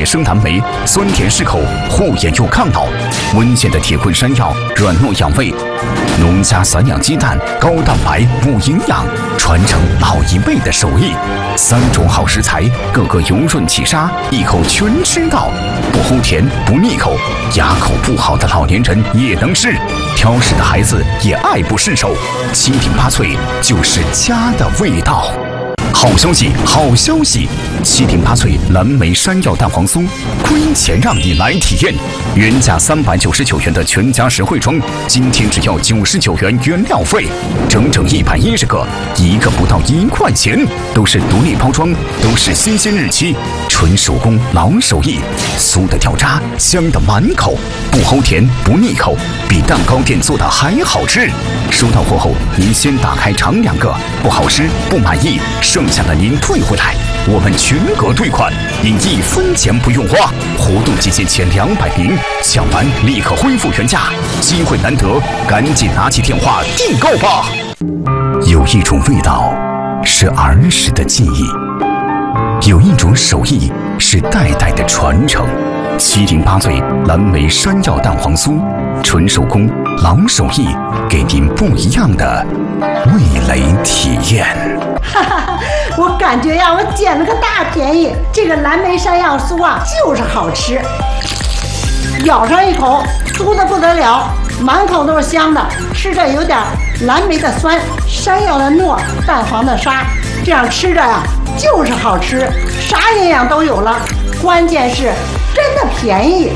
野生蓝莓，酸甜适口，护眼又抗老；温县的铁棍山药，软糯养胃；农家散养鸡蛋，高蛋白补营养，传承老一辈的手艺。3种好食材，个个油润起沙，一口全吃到，不齁甜不腻口，牙口不好的老年人也能吃，挑食的孩子也爱不释手。7顶8脆就是家的味道。好消息，好消息！7顶8脆蓝莓山药蛋黄酥，亏钱让你来体验。原价399元的全家实惠装，今天只要99元原料费，整整110个，一个不到1块钱，都是独立包装，都是新鲜日期，纯手工老手艺，酥的掉渣，香的满口，不齁甜不腻口，比蛋糕店做的还好吃。收到货后，您先打开尝2个，不好吃不满意，剩下的您退回来，我们全额退款，您1分钱不用花。活动期间前200名，抢完立刻恢复原价，机会难得，赶紧拿起电话订购吧。有一种味道是儿时的记忆，有一种手艺是代代的传承。7顶8脆蓝莓山药蛋黄酥，纯手工老手艺，给您不一样的味蕾体验。 哈哈，我感觉呀，我捡了个大便宜。这个蓝莓山药酥啊，就是好吃，咬上一口，酥的不得了，满口都是香的，吃着有点蓝莓的酸，山药的糯，蛋黄的沙，这样吃着呀，就是好吃，啥营养都有了，关键是真的便宜。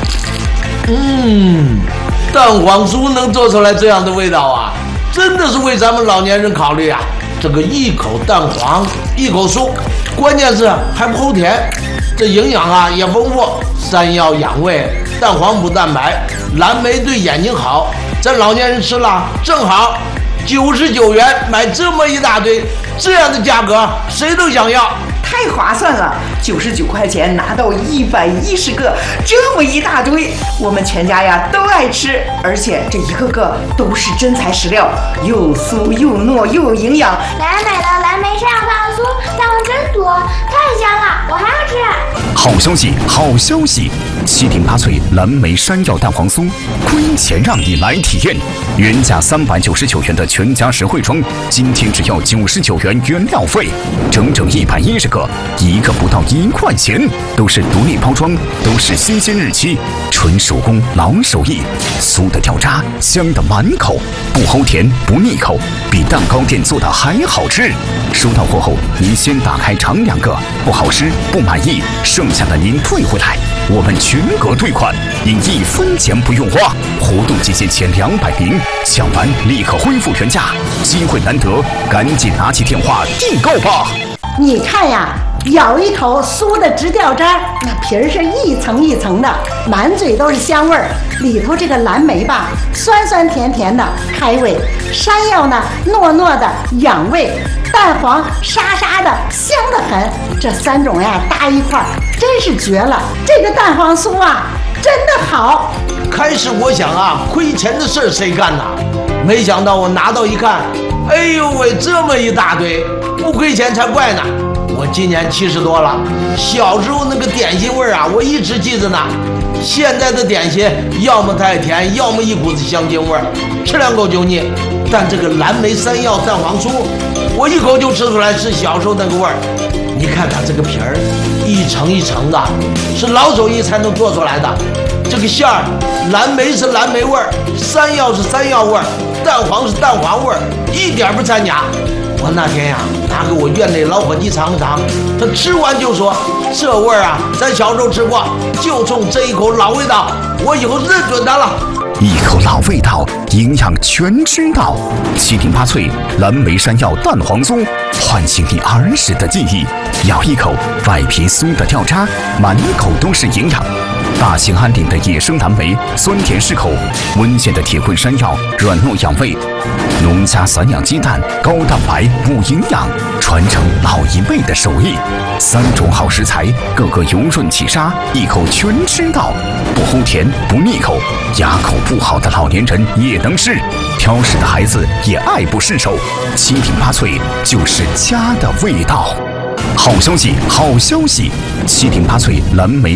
蛋黄酥能做出来这样的味道啊，真的是为咱们老年人考虑啊。这个一口蛋黄，一口酥，关键是还不齁甜，这营养啊也丰富。山药养胃，蛋黄补蛋白，蓝莓对眼睛好，咱老年人吃了正好。99元买这么一大堆，这样的价格谁都想要， 太划算了！99块钱拿到110个，这么一大堆，我们全家呀都爱吃，而且这一个个都是真材实料，又酥又糯又有营养。 来买了蓝莓山药蛋黄酥，蛋黄真多，太香了，我还要吃。 好消息，好消息！7顶8脆蓝莓山药蛋黄酥，亏钱让你来体验。原价399元的全家实惠装，今天只要99元原料费，整整110个，一个不到1块钱，都是独立包装，都是新鲜日期，纯手工老手艺，酥的掉渣，香的满口，不齁甜不腻口，比蛋糕店做的还好吃。收到货后，您先打开尝2个，不好吃不满意，剩下的您退回来，我们全额退款，您1分钱不用花。活动期间前200名，抢完立刻恢复原价，机会难得，赶紧拿起电话订购吧。 你看呀，咬一口酥的直掉渣，那皮儿是一层一层的，满嘴都是香味儿。里头这个蓝莓吧，酸酸甜甜的开胃；山药呢，糯糯的养胃；蛋黄沙沙的香得很。这3种呀搭一块儿，真是绝了！这个蛋黄酥啊，真的好。 开始我想啊，亏钱的事谁干呐？没想到我拿到一看，哎呦喂，这么一大堆，不亏钱才怪呢！我今年70多了，小时候那个点心味儿啊，我一直记着呢。现在的点心要么太甜，要么一股子香精味儿，吃2口就腻。但这个蓝莓山药蛋黄酥，我一口就吃出来是小时候那个味儿。你看它这个皮儿，一层一层的，是老手艺才能做出来的。这个馅儿，蓝莓是蓝莓味儿，山药是山药味儿，蛋黄是蛋黄味儿，一点不掺假。我那天呀，拿给我院内老伙计尝尝，他吃完就说：“这味儿啊，咱小时候吃过，就冲这一口老味道，我以后认准它了。” 一口老味道，营养全知道。7顶8脆蓝莓山药蛋黄酥，唤醒你儿时的记忆。咬一口，外皮酥的掉渣，满口都是营养。大兴安岭的野生蓝莓，酸甜适口；温县的铁棍山药，软糯养胃；农家散养鸡蛋，高蛋白补营养，传承老一辈的手艺。3种好食材，个个油润起沙，一口全吃到，不齁甜不腻口，牙口不好的老年人也能吃，挑食的孩子也爱不释手。7顶8脆就是家的味道。好消息，好消息！7顶8脆蓝莓